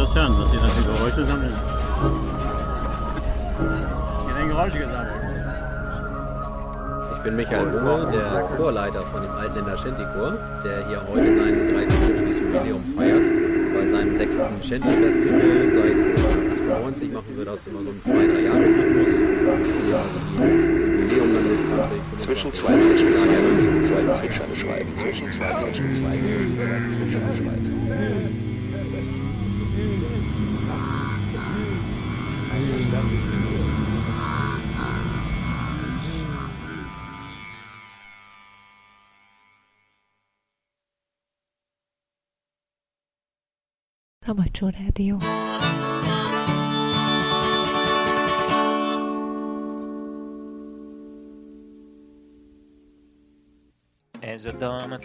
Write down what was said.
interessant, dass Sie das die Geräusche sammeln. Hier werden Geräusche gesammelt. Ich bin Michael Runge, der Chorleiter von dem Altländer Shanty-Chor, der hier heute sein 30-jähriges Jubiläum feiert. Bei seinem 6. Shanty-Festival seit 1998 machen wir das immer so im 2-3-Jahres-Rhythmus. Ja, also jedes Jubiläum dann mit 20, Zwischen zwei diesen zweiten Zwitschern schreiben. Zwischen zwei diesen zweiten Zwitschern schreiben. Amateur Radio. Ez a dal, amit